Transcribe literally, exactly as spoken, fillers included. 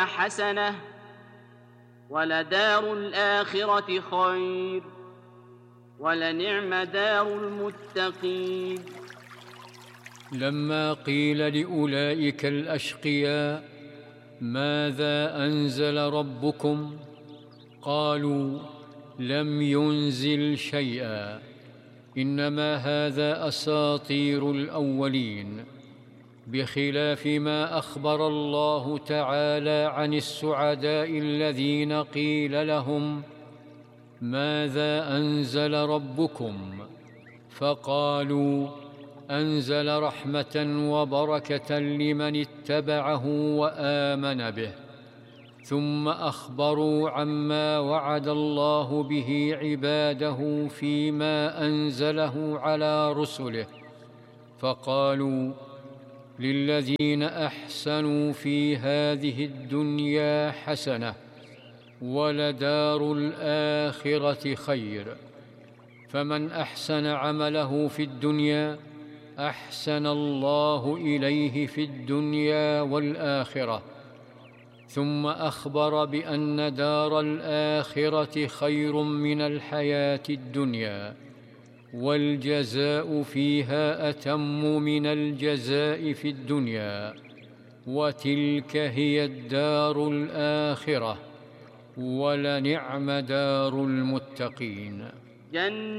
حسنة ولدار الآخرة خير ولنعم دار المتقين. لما قيل لأولئك الأشقياء ماذا أنزل ربكم قالوا لم ينزل شيئا إنما هذا أساطير الأولين، بخلاف ما أخبر الله تعالى عن السعداء الذين قيل لهم ماذا أنزل ربكم فقالوا أنزل رحمة وبركة لمن اتبعه وآمن به، ثم أخبروا عما وعد الله به عباده فيما أنزله على رسله، فقالوا للذين أحسنوا في هذه الدنيا حسنة ولدار الآخرة خير، فمن أحسن عمله في الدنيا أحسن الله إليه في الدنيا والآخرة، ثم أخبر بأن دار الآخرة خير من الحياة الدنيا، والجزاء فيها أتم من الجزاء في الدنيا، وتلك هي الدار الآخرة ولنعم دار المتقين.